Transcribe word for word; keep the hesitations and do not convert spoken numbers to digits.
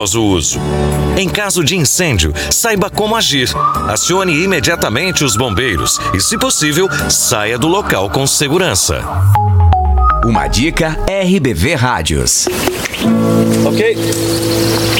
o uso. Em caso de incêndio, saiba como agir. Acione imediatamente os bombeiros e, se possível, saia do local com segurança. Uma dica R B V Rádios. Ok.